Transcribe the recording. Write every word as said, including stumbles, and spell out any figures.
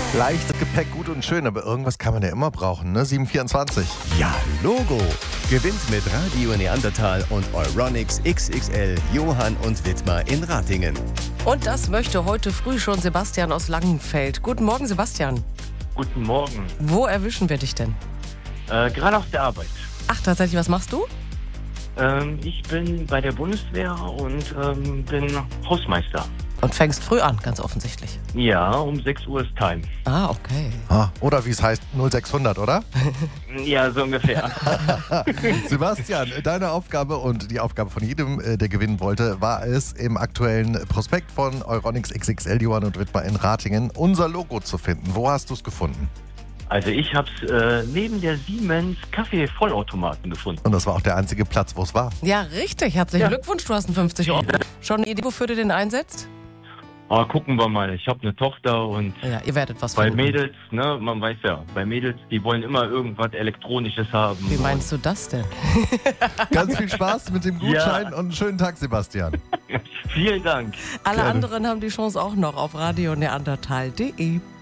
Leichtes Gepäck, gut und schön, aber irgendwas kann man ja immer brauchen, ne? sieben vierundzwanzig. Ja, Logo. Gewinnt mit Radio Neandertal und Euronics X X L Johann und Wittmar in Ratingen. Und das möchte heute früh schon Sebastian aus Langenfeld. Guten Morgen, Sebastian. Guten Morgen. Wo erwischen wir dich denn? Äh, gerade auf der Arbeit. Ach, tatsächlich, was machst du? Ähm, ich bin bei der Bundeswehr und ähm, bin Hausmeister. Und fängst früh an, ganz offensichtlich. Ja, um sechs Uhr ist Time. Ah, okay. Ah, oder wie es heißt, null sechshundert, oder? Ja, so ungefähr. Sebastian, deine Aufgabe und die Aufgabe von jedem, äh, der gewinnen wollte, war es, im aktuellen Prospekt von Euronics X X L Johann und Wittmar in Ratingen unser Logo zu finden. Wo hast du es gefunden? Also ich habe es äh, neben der Siemens Kaffee-Vollautomaten gefunden. Und das war auch der einzige Platz, wo es war. Ja, richtig. Herzlichen Ja. Glückwunsch, du hast einen fünfzig Euro. Schon eine Idee, wofür du den einsetzt? Aber gucken wir mal, ich habe eine Tochter und Ja, ihr werdet was bei finden. Mädels, ne, man weiß ja, bei Mädels, die wollen immer irgendwas Elektronisches haben. Wie meinst du das denn? Ganz viel Spaß mit dem Gutschein und einen schönen Tag, Sebastian. Vielen Dank. Alle Gerne. anderen haben die Chance auch noch auf radio neandertal punkt de.